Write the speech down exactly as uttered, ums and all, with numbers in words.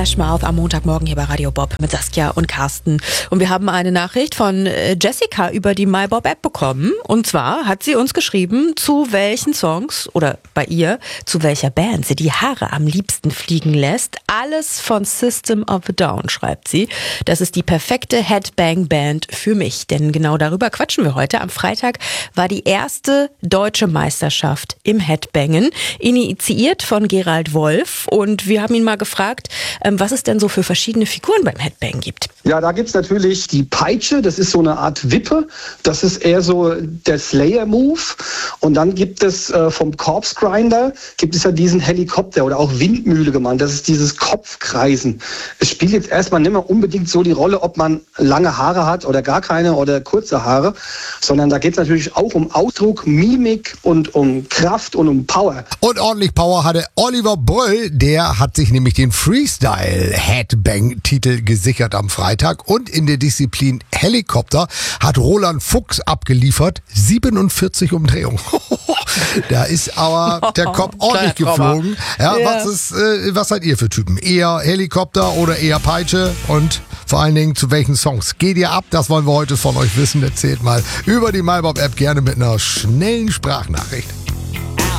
Mouth am Montagmorgen hier bei Radio Bob mit Saskia und Carsten. Und wir haben eine Nachricht von Jessica über die MyBob-App bekommen. Und zwar hat sie uns geschrieben, zu welchen Songs oder bei ihr, zu welcher Band sie die Haare am liebsten fliegen lässt. Alles von System of a Down, schreibt sie. Das ist die perfekte Headbang-Band für mich. Denn genau darüber quatschen wir heute. Am Freitag war die erste deutsche Meisterschaft im Headbangen, initiiert von Gerald Wolf. Und wir haben ihn mal gefragt, was es denn so für verschiedene Figuren beim Headbang gibt. Ja, da gibt's natürlich die Peitsche, das ist so eine Art Wippe. Das ist eher so der Slayer-Move. Und dann gibt es äh, vom Corpse Grinder, gibt es ja diesen Helikopter oder auch Windmühle genannt. Das ist dieses Kopfkreisen. Es spielt jetzt erstmal nicht mehr unbedingt so die Rolle, ob man lange Haare hat oder gar keine oder kurze Haare, sondern da geht's natürlich auch um Ausdruck, Mimik und um Kraft und um Power. Und ordentlich Power hatte Oliver Bull, der hat sich nämlich den Freestyle Headbang-Titel gesichert am Freitag. Und in der Disziplin Helikopter hat Roland Fuchs abgeliefert, siebenundvierzig Umdrehungen. Da ist aber der Kopf ordentlich geflogen. Ja, ja. Was ist, äh, was seid ihr für Typen? Eher Helikopter oder eher Peitsche? Und vor allen Dingen, zu welchen Songs geht ihr ab? Das wollen wir heute von euch wissen. Erzählt mal über die MyBob-App gerne mit einer schnellen Sprachnachricht.